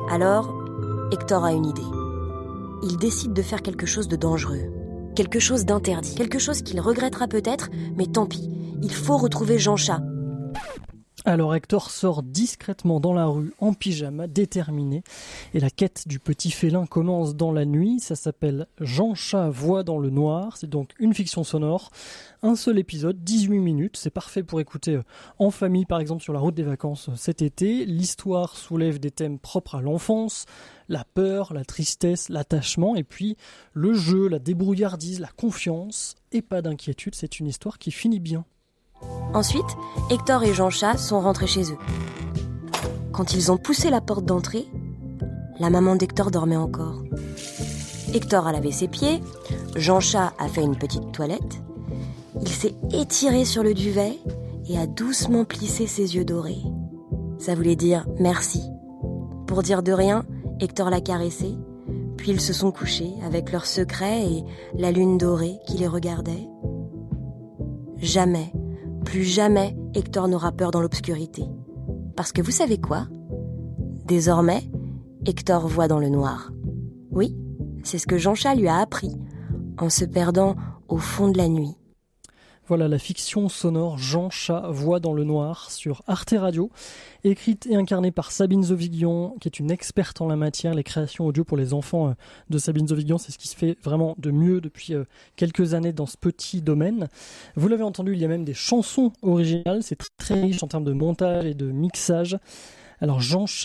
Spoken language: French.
Alors, Hector a une idée. Il décide de faire quelque chose de dangereux, quelque chose d'interdit, quelque chose qu'il regrettera peut-être, mais tant pis, il faut retrouver Jean-Chat. Alors Hector sort discrètement dans la rue en pyjama, déterminé, et la quête du petit félin commence dans la nuit. Ça s'appelle Jean-Chat voit dans le noir, c'est donc une fiction sonore, un seul épisode, 18 minutes, c'est parfait pour écouter en famille par exemple sur la route des vacances cet été. L'histoire soulève des thèmes propres à l'enfance, la peur, la tristesse, l'attachement, et puis le jeu, la débrouillardise, la confiance, et pas d'inquiétude, c'est une histoire qui finit bien. Ensuite, Hector et Jean-Chat sont rentrés chez eux. Quand ils ont poussé la porte d'entrée, la maman d'Hector dormait encore. Hector a lavé ses pieds, Jean-Chat a fait une petite toilette, il s'est étiré sur le duvet et a doucement plissé ses yeux dorés. Ça voulait dire merci. Pour dire de rien, Hector l'a caressé, puis ils se sont couchés avec leurs secrets et la lune dorée qui les regardait. Jamais, plus jamais, Hector n'aura peur dans l'obscurité. Parce que vous savez quoi ? Désormais, Hector voit dans le noir. Oui, c'est ce que Jean-Chat lui a appris, en se perdant au fond de la nuit. Voilà la fiction sonore Jean-Chat voit dans le noir sur Arte Radio, écrite et incarnée par Sabine Zovigian, qui est une experte en la matière. Les créations audio pour les enfants de Sabine Zovigian, c'est ce qui se fait vraiment de mieux depuis quelques années dans ce petit domaine. Vous l'avez entendu, il y a même des chansons originales, c'est très riche en termes de montage et de mixage. Alors Jean-Chat